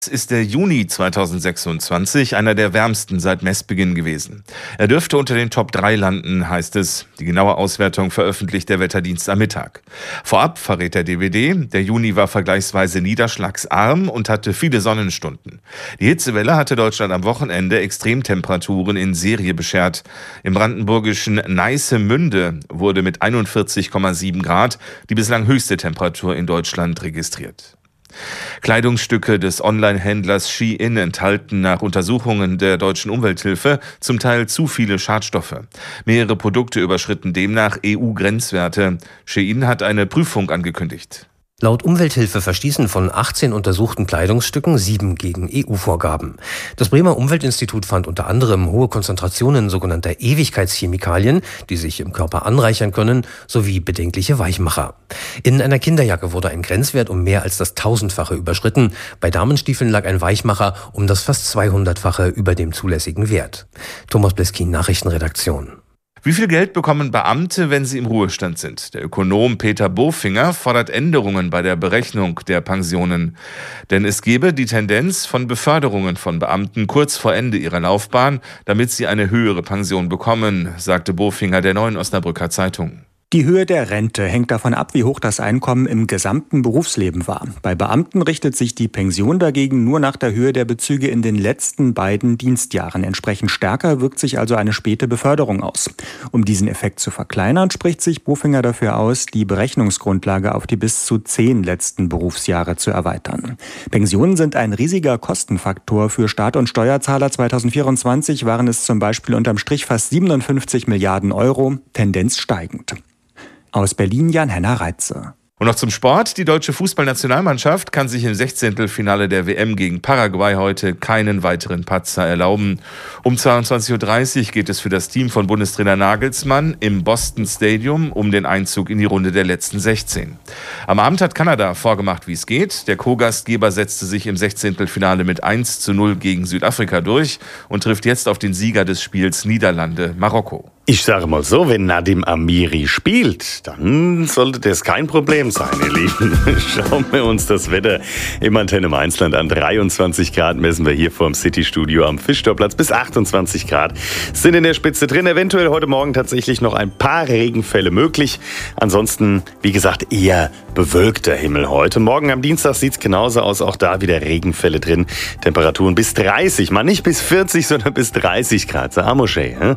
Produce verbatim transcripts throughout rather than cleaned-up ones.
Es ist der Juni zweitausendsechsundzwanzig, einer der wärmsten seit Messbeginn gewesen. Er dürfte unter den Top drei landen, heißt es. Die genaue Auswertung veröffentlicht der Wetterdienst am Mittag. Vorab verrät der D W D, der Juni war vergleichsweise niederschlagsarm und hatte viele Sonnenstunden. Die Hitzewelle hatte Deutschland am Wochenende Extremtemperaturen in Serie beschert. Im brandenburgischen Neissemünde wurde mit einundvierzig Komma sieben Grad die bislang höchste Temperatur in Deutschland registriert. Kleidungsstücke des Online-Händlers Shein enthalten nach Untersuchungen der deutschen Umwelthilfe zum Teil zu viele Schadstoffe. Mehrere Produkte überschritten demnach E U-Grenzwerte. Shein hat eine Prüfung angekündigt. Laut Umwelthilfe verstießen von achtzehn untersuchten Kleidungsstücken sieben gegen E U-Vorgaben. Das Bremer Umweltinstitut fand unter anderem hohe Konzentrationen sogenannter Ewigkeitschemikalien, die sich im Körper anreichern können, sowie bedenkliche Weichmacher. In einer Kinderjacke wurde ein Grenzwert um mehr als das Tausendfache überschritten. Bei Damenstiefeln lag ein Weichmacher um das fast zweihundertfache über dem zulässigen Wert. Thomas Bleskin, Nachrichtenredaktion. Wie viel Geld bekommen Beamte, wenn sie im Ruhestand sind? Der Ökonom Peter Bofinger fordert Änderungen bei der Berechnung der Pensionen. Denn es gebe die Tendenz von Beförderungen von Beamten kurz vor Ende ihrer Laufbahn, damit sie eine höhere Pension bekommen, sagte Bofinger der Neuen Osnabrücker Zeitung. Die Höhe der Rente hängt davon ab, wie hoch das Einkommen im gesamten Berufsleben war. Bei Beamten richtet sich die Pension dagegen nur nach der Höhe der Bezüge in den letzten beiden Dienstjahren. Entsprechend stärker wirkt sich also eine späte Beförderung aus. Um diesen Effekt zu verkleinern, spricht sich Bofinger dafür aus, die Berechnungsgrundlage auf die bis zu zehn letzten Berufsjahre zu erweitern. Pensionen sind ein riesiger Kostenfaktor für Staat und Steuerzahler. zweitausendvierundzwanzig waren es zum Beispiel unterm Strich fast siebenundfünfzig Milliarden Euro, Tendenz steigend. Aus Berlin Jan-Henner Reitze. Und noch zum Sport. Die deutsche Fußballnationalmannschaft kann sich im Sechzehntelfinale der W M gegen Paraguay heute keinen weiteren Patzer erlauben. Um zweiundzwanzig Uhr dreißig geht es für das Team von Bundestrainer Nagelsmann im Boston Stadium um den Einzug in die Runde der letzten sechzehn. Am Abend hat Kanada vorgemacht, wie es geht. Der Co-Gastgeber setzte sich im Sechzehntelfinale mit eins zu null gegen Südafrika durch und trifft jetzt auf den Sieger des Spiels Niederlande-Marokko. Ich sage mal so, wenn Nadim Amiri spielt, dann sollte das kein Problem sein, ihr Lieben. Schauen wir uns das Wetter im Antenne Mainzland an. dreiundzwanzig Grad messen wir hier vorm City-Studio am Fischtorplatz. Bis achtundzwanzig Grad sind in der Spitze drin. Eventuell heute Morgen tatsächlich noch ein paar Regenfälle möglich. Ansonsten, wie gesagt, eher bewölkter Himmel heute. Morgen am Dienstag sieht es genauso aus. Auch da wieder Regenfälle drin. Temperaturen bis dreißig. Mal nicht bis vierzig, sondern bis dreißig Grad. So, Amosche, hä?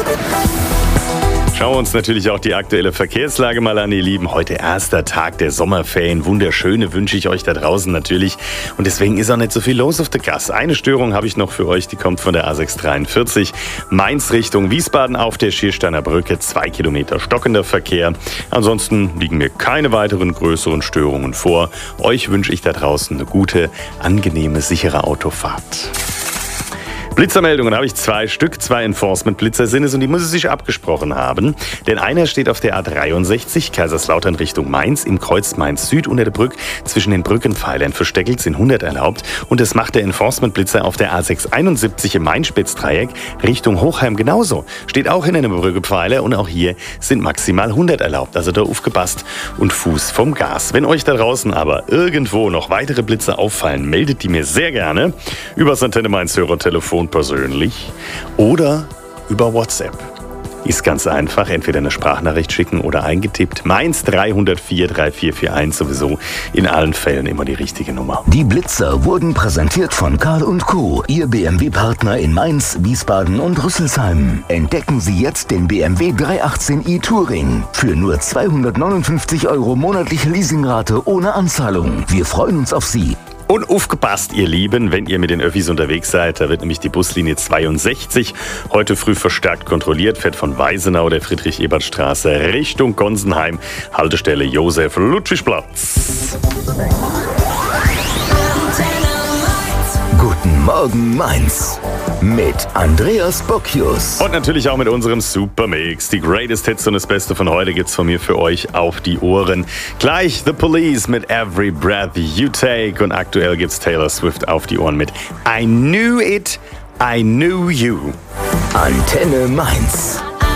Schauen wir uns natürlich auch die aktuelle Verkehrslage mal an, ihr Lieben. Heute erster Tag der Sommerferien. Wunderschöne wünsche ich euch da draußen natürlich. Und deswegen ist auch nicht so viel los auf der Gasse. Eine Störung habe ich noch für euch, die kommt von der A sechs dreiundvierzig. Mainz Richtung Wiesbaden auf der Schiersteiner Brücke. Zwei Kilometer stockender Verkehr. Ansonsten liegen mir keine weiteren größeren Störungen vor. Euch wünsche ich da draußen eine gute, angenehme, sichere Autofahrt. Blitzermeldungen habe ich zwei Stück, zwei Enforcement-Blitzer sind es und die muss es sich abgesprochen haben. Denn einer steht auf der A dreiundsechzig, Kaiserslautern Richtung Mainz, im Kreuz Mainz-Süd unter der Brücke. Zwischen den Brückenpfeilern versteckelt sind hundert erlaubt. Und das macht der Enforcement-Blitzer auf der A sechshunderteinundsiebzig im Main-Spitz-Dreieck Richtung Hochheim genauso. Steht auch hinter einem Brückenpfeiler und auch hier sind maximal hundert erlaubt. Also da aufgepasst und Fuß vom Gas. Wenn euch da draußen aber irgendwo noch weitere Blitze auffallen, meldet die mir sehr gerne über das Antenne Mainz Hörertelefon persönlich oder über WhatsApp. Ist ganz einfach, entweder eine Sprachnachricht schicken oder eingetippt. Mainz drei null vier drei vier vier eins, sowieso in allen Fällen immer die richtige Nummer. Die Blitzer wurden präsentiert von Karl und Co., Ihr B M W-Partner in Mainz, Wiesbaden und Rüsselsheim. Entdecken Sie jetzt den B M W dreihundertachtzehn i Touring für nur zweihundertneunundfünfzig Euro monatliche Leasingrate ohne Anzahlung. Wir freuen uns auf Sie. Und aufgepasst, ihr Lieben, wenn ihr mit den Öffis unterwegs seid, da wird nämlich die Buslinie zweiundsechzig heute früh verstärkt kontrolliert, fährt von Weisenau der Friedrich-Ebert-Straße Richtung Gonsenheim, Haltestelle Josef-Ludwig-Platz. Guten Morgen Mainz mit Andreas Bocchius. Und natürlich auch mit unserem Supermix. Die Greatest Hits und das Beste von heute gibt's von mir für euch auf die Ohren. Gleich The Police mit Every Breath You Take und aktuell gibt's Taylor Swift auf die Ohren mit I Knew It, I Knew You. Antenne Mainz.